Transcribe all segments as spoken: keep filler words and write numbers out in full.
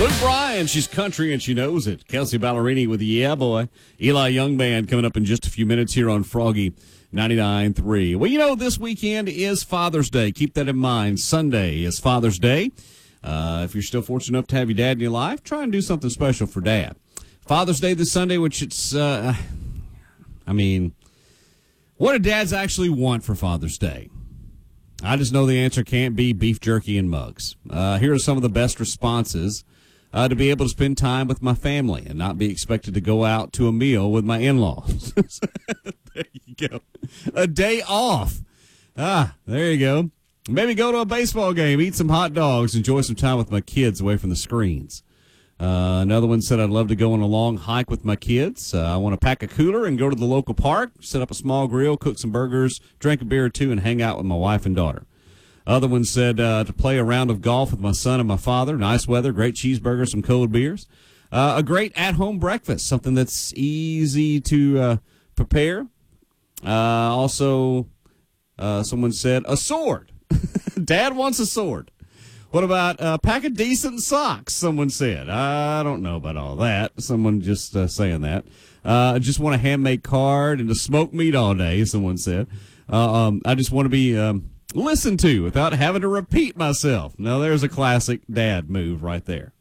Luke Bryan, she's country and she knows it. Kelsey Ballerini with the Yeah Boy. Eli Young Band coming up in just a few minutes here on Froggy ninety-nine point three. Well, you know, this weekend is Father's Day. Keep that in mind. Sunday is Father's Day. Uh, if you're still fortunate enough to have your dad in your life, try and do something special for Dad. Father's Day this Sunday, which it's, uh, I mean, what do dads actually want for Father's Day? I just know the answer can't be beef jerky and mugs. Uh, here are some of the best responses. Uh, to be able to spend time with my family and not be expected to go out to a meal with my in-laws. There you go. A day off. Ah, there you go. Maybe go to a baseball game, eat some hot dogs, enjoy some time with my kids away from the screens. Uh, another one said, I'd love to go on a long hike with my kids. Uh, I want to pack a cooler and go to the local park, set up a small grill, cook some burgers, drink a beer or two, and hang out with my wife and daughter. Other one said uh, to play a round of golf with my son and my father. Nice weather, great cheeseburgers, some cold beers. Uh, a great at-home breakfast, something that's easy to uh, prepare. Uh, also, uh, someone said a sword. Dad wants a sword. What about a pack of decent socks, someone said. I don't know about all that. Someone just uh, saying that. Uh, I just want a handmade card and to smoke meat all day, someone said. Uh, um, I just want to be... Um, listened to without having to repeat myself. Now, there's a classic dad move right there.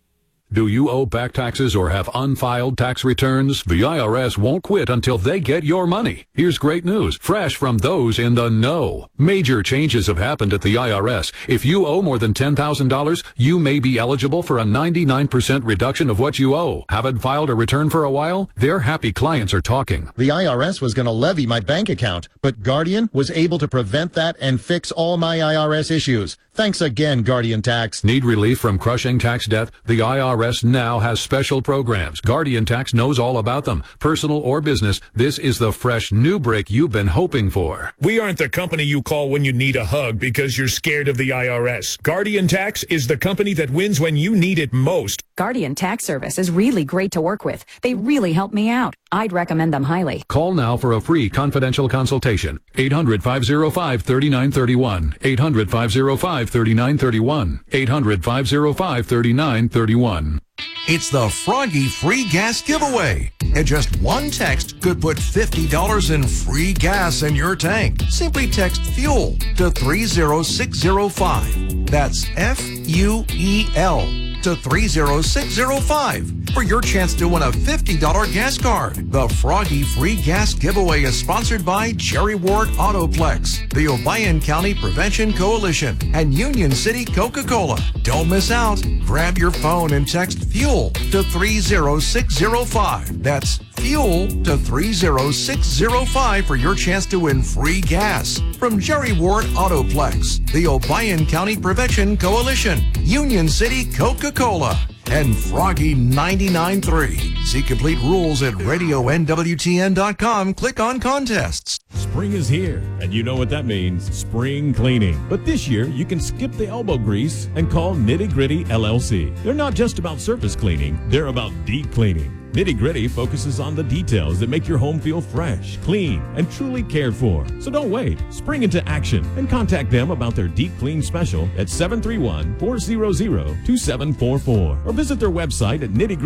Do you owe back taxes or have unfiled tax returns? The I R S won't quit until they get your money. Here's great news, fresh from those in the know. Major changes have happened at the I R S. If you owe more than ten thousand dollars, you may be eligible for a ninety-nine percent reduction of what you owe. Haven't filed a return for a while? Their happy clients are talking. The I R S was going to levy my bank account, but Guardian was able to prevent that and fix all my I R S issues. Thanks again, Guardian Tax. Need relief from crushing tax debt? The I R S now has special programs. Guardian Tax knows all about them. Personal or business, this is the fresh new break you've been hoping for. We aren't the company you call when you need a hug because you're scared of the I R S. Guardian Tax is the company that wins when you need it most. Guardian Tax Service is really great to work with. They really help me out. I'd recommend them highly. Call now for a free confidential consultation. eight hundred, five oh five, three nine three one. eight hundred, five oh five, three nine three one. eight hundred, five oh five, three nine three one. It's the Froggy Free Gas Giveaway. And just one text could put fifty dollars in free gas in your tank. Simply text FUEL to three oh six oh five. That's F U E L to three oh six oh five for your chance to win a fifty dollars gas card. The Froggy Free Gas Giveaway is sponsored by Jerry Ward Autoplex, the Obion County Prevention Coalition, and Union City Coca-Cola. Don't miss out. Grab your phone and text FUEL to three oh six oh five. That's FUEL to three oh six oh five for your chance to win free gas from Jerry Ward Autoplex, the Obion County Prevention Coalition, Union City Coca-Cola, and Froggy ninety-nine point three. See complete rules at radio N W T N dot com. Click on contests. Spring is here, and you know what that means, spring cleaning. But this year, you can skip the elbow grease and call Nitty Gritty L L C. They're not just about surface cleaning, they're about deep cleaning. Nitty Gritty focuses on the details that make your home feel fresh, clean, and truly cared for. So don't wait. Spring into action and contact them about their deep clean special at seven three one, four hundred, two seven four four or visit their website at nitty